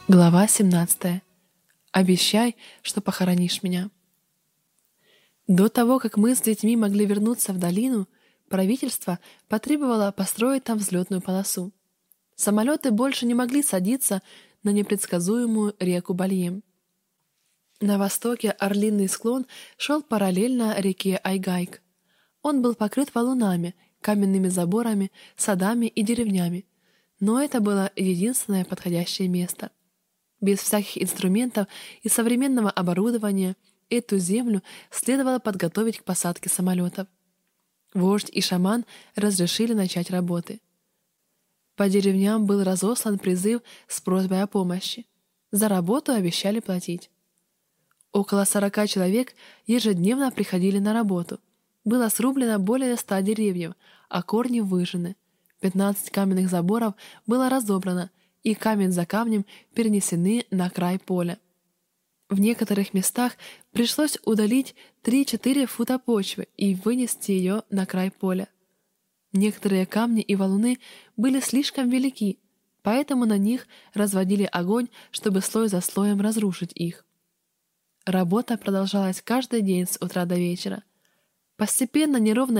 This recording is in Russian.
Глава 17. Обещай, что похоронишь меня. До того, как мы с детьми могли вернуться в долину, правительство потребовало построить там взлетную полосу. Самолеты больше не могли садиться на непредсказуемую реку Бальем. На востоке Орлиный склон шел параллельно реке Айгайк. Он был покрыт валунами, каменными заборами, садами и деревнями, но это было единственное подходящее место. Без всяких инструментов и современного оборудования эту землю следовало подготовить к посадке самолетов. Вождь и шаман разрешили начать работы. По деревням был разослан призыв с просьбой о помощи. За работу обещали платить. Около 40 человек ежедневно приходили на работу. Было срублено более 100 деревьев, а корни выжжены. 15 каменных заборов было разобрано, и камень за камнем перенесены на край поля. В некоторых местах пришлось удалить 3-4 фута почвы и вынести ее на край поля. Некоторые камни и валуны были слишком велики, поэтому на них разводили огонь, чтобы слой за слоем разрушить их. Работа продолжалась каждый день с утра до вечера. Постепенно неровная